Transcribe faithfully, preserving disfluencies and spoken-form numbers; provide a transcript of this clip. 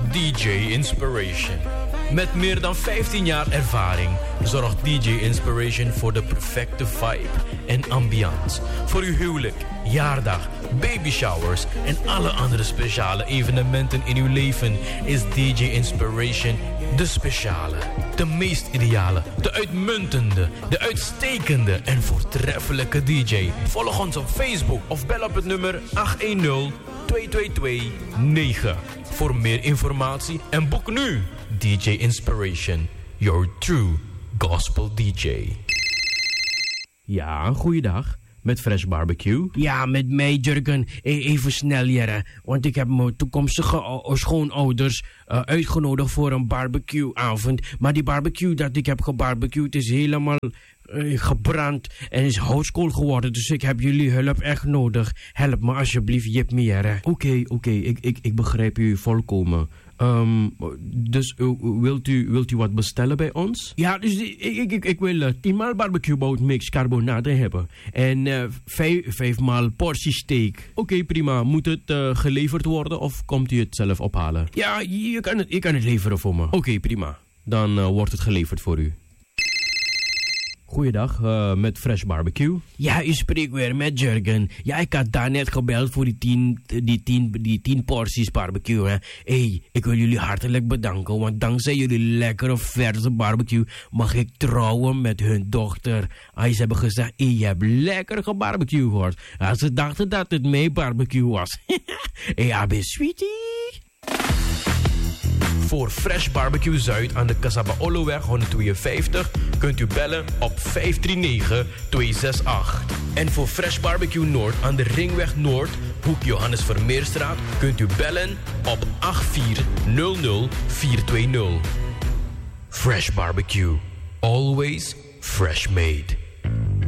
D J Inspiration. Met meer dan vijftien jaar ervaring zorgt D J Inspiration voor de perfecte vibe en ambiance. Voor uw huwelijk, jaardag, baby showers en alle andere speciale evenementen in uw leven is D J Inspiration de speciale, de meest ideale, de uitmuntende, de uitstekende en voortreffelijke D J. Volg ons op Facebook of bel op het nummer acht een nul, twee twee twee, negen voor meer informatie en boek nu D J Inspiration, your true gospel D J. Ja, goeiedag. Met Fresh Barbecue. Ja, met mij, Jurgen. E- even snel, Jere. Want ik heb mijn toekomstige o- schoonouders uh, uitgenodigd voor een barbecueavond. Maar die barbecue dat ik heb gebarbecued is helemaal uh, gebrand en is houtskool geworden. Dus ik heb jullie hulp echt nodig. Help me alsjeblieft, Jip me, Jere. Oké, okay, oké. Okay. Ik, ik, ik begrijp u volkomen. Um, dus uh, wilt, u, wilt u wat bestellen bij ons? Ja, dus ik, ik, ik, ik wil uh, tienmaal barbecue bout mix carbonade hebben. En uh, vijf, vijfmaal portie steak. Oké, okay, prima. Moet het uh, geleverd worden of komt u het zelf ophalen? Ja, je kan het, je kan het leveren voor me. Oké, okay, prima. Dan uh, wordt het geleverd voor u. Goeiedag, uh, met Fresh Barbecue. Ja, u spreekt weer met Jurgen. Ja, ik had daarnet gebeld voor die tien, die tien, die tien porties barbecue. Hé, hey, ik wil jullie hartelijk bedanken. Want dankzij jullie lekkere verse barbecue mag ik trouwen met hun dochter. Ah, ze hebben gezegd, hey, je hebt lekker gebarbecue gehoord. Ah, ze dachten dat het mijn barbecue was. Hé, hey, ben sweetie. Voor Fresh Barbecue Zuid aan de Casabaoloweg honderdtweeënvijftig kunt u bellen op vijf drie negen, twee zes acht. En voor Fresh Barbecue Noord aan de Ringweg Noord, hoek Johannes Vermeerstraat, kunt u bellen op acht vier nul nul, vier twee nul. Fresh Barbecue. Always fresh made.